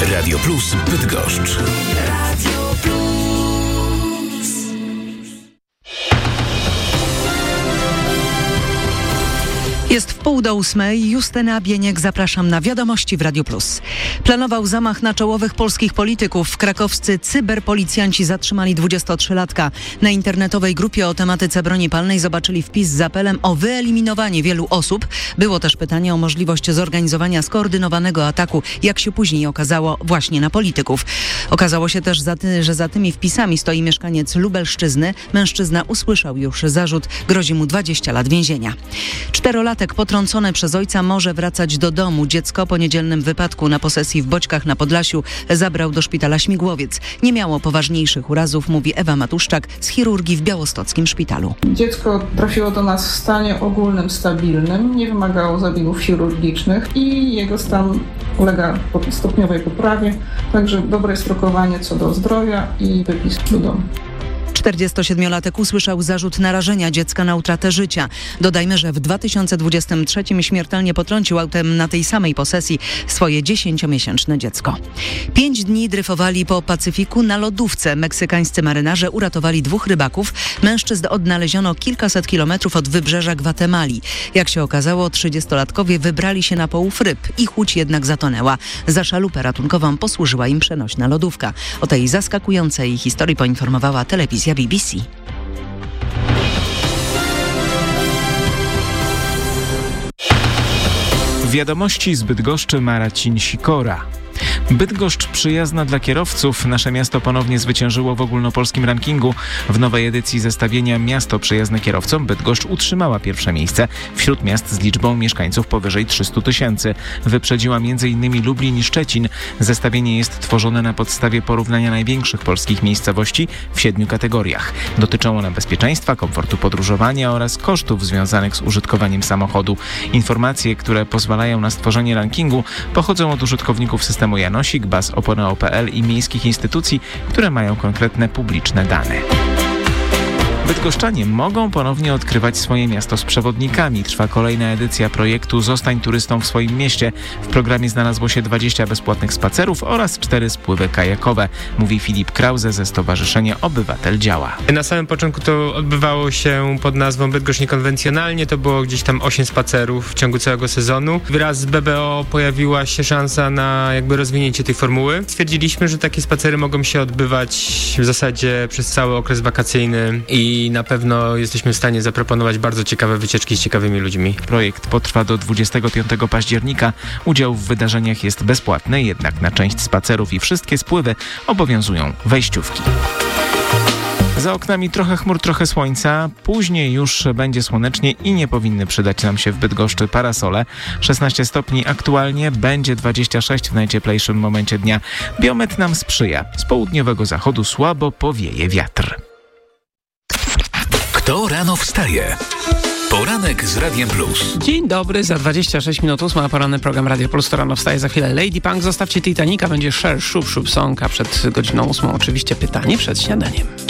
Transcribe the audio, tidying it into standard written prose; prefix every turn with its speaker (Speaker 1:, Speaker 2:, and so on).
Speaker 1: Radio Plus Bydgoszcz.
Speaker 2: Jest 7:30. Justyna Bieniek, zapraszam na Wiadomości w Radio Plus. Planował zamach na czołowych polskich polityków. Krakowscy cyberpolicjanci zatrzymali 23-latka. Na internetowej grupie o tematyce broni palnej zobaczyli wpis z apelem o wyeliminowanie wielu osób. Było też pytanie o możliwość zorganizowania skoordynowanego ataku, jak się później okazało, właśnie na polityków. Okazało się też, że za tymi wpisami stoi mieszkaniec Lubelszczyzny. Mężczyzna usłyszał już zarzut. Grozi mu 20 lat więzienia. 4-latek potrącony przez ojca może wracać do domu. Dziecko po niedzielnym wypadku na posesji w Boćkach na Podlasiu zabrał do szpitala Śmigłowiec. Nie miało poważniejszych urazów, mówi Ewa Matuszczak z chirurgii w białostockim szpitalu.
Speaker 3: Dziecko trafiło do nas w stanie ogólnym, stabilnym, nie wymagało zabiegów chirurgicznych i jego stan ulega stopniowej poprawie, także dobre jest rokowanie co do zdrowia i wypis do domu.
Speaker 2: 47-latek usłyszał zarzut narażenia dziecka na utratę życia. Dodajmy, że w 2023 śmiertelnie potrącił autem na tej samej posesji swoje 10-miesięczne dziecko. 5 dni dryfowali po Pacyfiku na lodówce. Meksykańscy marynarze uratowali 2 rybaków. Mężczyzn odnaleziono kilkaset kilometrów od wybrzeża Gwatemali. Jak się okazało, 30-latkowie wybrali się na połów ryb. Ich łódź jednak zatonęła. Za szalupę ratunkową posłużyła im przenośna lodówka. O tej zaskakującej historii poinformowała telewizja BBC.
Speaker 4: Wiadomości z Bydgoszczy Marcin Sikora. Bydgoszcz przyjazna dla kierowców. Nasze miasto ponownie zwyciężyło w ogólnopolskim rankingu. W nowej edycji zestawienia Miasto przyjazne kierowcom Bydgoszcz utrzymała pierwsze miejsce wśród miast z liczbą mieszkańców powyżej 300 000. Wyprzedziła m.in. Lublin i Szczecin. Zestawienie jest tworzone na podstawie porównania największych polskich miejscowości w 7 kategoriach. Dotyczą one bezpieczeństwa, komfortu podróżowania oraz kosztów związanych z użytkowaniem samochodu. Informacje, które pozwalają na stworzenie rankingu, pochodzą od użytkowników systemu Janosik, BAS Opona.pl i miejskich instytucji, które mają konkretne publiczne dane. Bydgoszczanie mogą ponownie odkrywać swoje miasto z przewodnikami. Trwa kolejna edycja projektu Zostań turystą w swoim mieście. W programie znalazło się 20 bezpłatnych spacerów oraz 4 spływy kajakowe, mówi Filip Krause ze Stowarzyszenia Obywatel Działa.
Speaker 5: Na samym początku to odbywało się pod nazwą Bydgoszcz Niekonwencjonalnie. To było gdzieś tam 8 spacerów w ciągu całego sezonu. Wraz z BBO pojawiła się szansa na rozwinięcie tej formuły. Stwierdziliśmy, że takie spacery mogą się odbywać w zasadzie przez cały okres wakacyjny i na pewno jesteśmy w stanie zaproponować bardzo ciekawe wycieczki z ciekawymi ludźmi.
Speaker 4: Projekt potrwa do 25 października. Udział w wydarzeniach jest bezpłatny, jednak na część spacerów i wszystkie spływy obowiązują wejściówki. Za oknami trochę chmur, trochę słońca. Później już będzie słonecznie i nie powinny przydać nam się w Bydgoszczy parasole. 16 stopni aktualnie, będzie 26 w najcieplejszym momencie dnia. Biometr nam sprzyja. Z południowego zachodu słabo powieje wiatr.
Speaker 1: Kto rano wstaje? Poranek z Radiem Plus.
Speaker 6: Dzień dobry, za 26 minut 8, poranny program Radio Plus. To rano wstaje za chwilę Lady Punk. Zostawcie Titanica, będzie Cher, Shup Shup Song, a przed godziną 8 oczywiście pytanie przed śniadaniem.